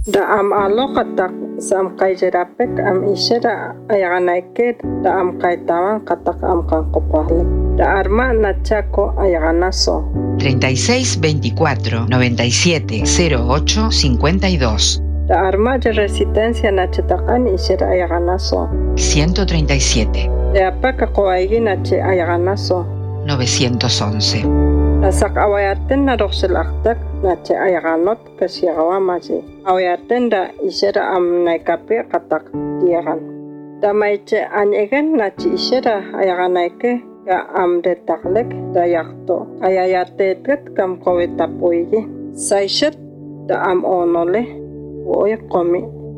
Da am aloqatak sam qayjerapek am ishera ayaganayket da am qaytawan qatak am kanqopajlek. Da arma nachako ayaganaso. 36 24 97 08 52. Da arma de resistencia nachatakan ishera ayaganaso. 137. Da apaka qoaigi nache ayaganaso. 911. Da sak awayaten na roxelaktak nache ayaganot kasiagawamaji. Awayaten da ishera am naikape qatak diagan. Da maiche anyegen nache ishera ayaganayke ka am detaklek da yakto. Ayayatetet kam kowetapoigi. Saishet da am onole. Oye komi